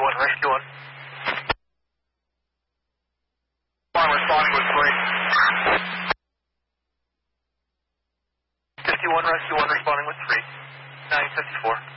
rescue 1. I'm responding with 3. 51, rescue 1, responding with 3. 954.